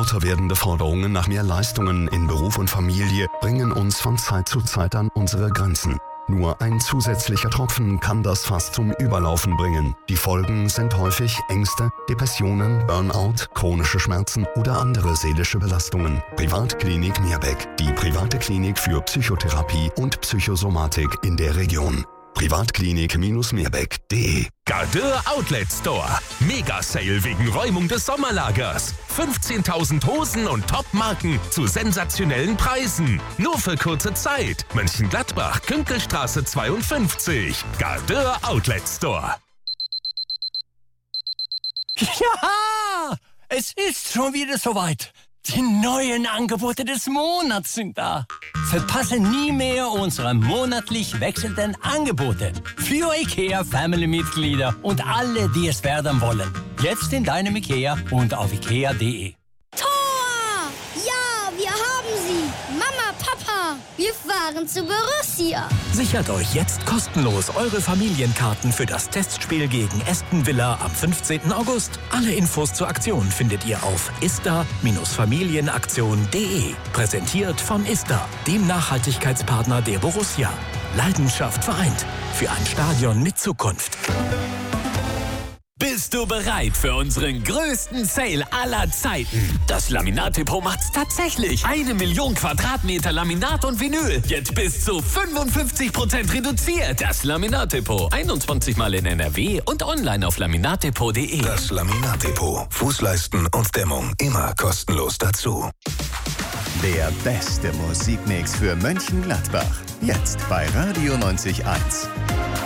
Lauter werdende Forderungen nach mehr Leistungen in Beruf und Familie bringen uns von Zeit zu Zeit an unsere Grenzen. Nur ein zusätzlicher Tropfen kann das Fass zum Überlaufen bringen. Die Folgen sind häufig Ängste, Depressionen, Burnout, chronische Schmerzen oder andere seelische Belastungen. Privatklinik Meerbeck, die private Klinik für Psychotherapie und Psychosomatik in der Region. Privatklinik-meerbeck.de. Gardeur Outlet Store. Mega-Sale wegen Räumung des Sommerlagers. 15.000 Hosen und Top-Marken zu sensationellen Preisen. Nur für kurze Zeit. Mönchengladbach, Künkelstraße 52. Gardeur Outlet Store. Ja, es ist schon wieder soweit. Die neuen Angebote des Monats sind da. Verpasse nie mehr unsere monatlich wechselnden Angebote für IKEA-Family-Mitglieder und alle, die es werden wollen. Jetzt in deinem IKEA und auf ikea.de. Tor! Ja, wir haben sie! Mama, Papa, wir fahren zu Borussia. Sichert euch jetzt kostenlos eure Familienkarten für das Testspiel gegen Aston Villa am 15. August. Alle Infos zur Aktion findet ihr auf ista-familienaktion.de. Präsentiert von ISTA, dem Nachhaltigkeitspartner der Borussia. Leidenschaft vereint für ein Stadion mit Zukunft. Bist du bereit für unseren größten Sale aller Zeiten? Das Laminat-Depot macht's tatsächlich. 1 Million Quadratmeter Laminat und Vinyl. Jetzt bis zu 55% reduziert. Das Laminat-Depot. 21 Mal in NRW und online auf laminatdepot.de. Das Laminat-Depot. Fußleisten und Dämmung immer kostenlos dazu. Der beste Musikmix für Mönchengladbach. Jetzt bei Radio 90.1.